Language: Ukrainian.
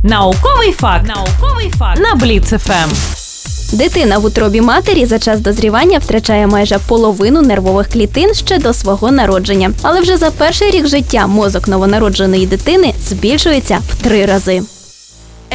Науковий факт на Бліц ФМ. Дитина в утробі матері за час дозрівання втрачає майже половину нервових клітин ще до свого народження. Але вже за перший рік життя мозок новонародженої дитини збільшується в 3 рази.